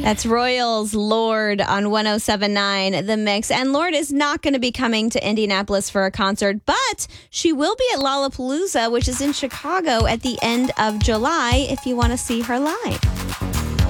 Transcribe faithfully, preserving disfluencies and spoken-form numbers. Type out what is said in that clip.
That's Royals Lorde on one oh seven point nine The Mix. And Lorde is not going to be coming to Indianapolis for a concert, but she will be at Lollapalooza, which is in Chicago at the end of July, if you want to see her live.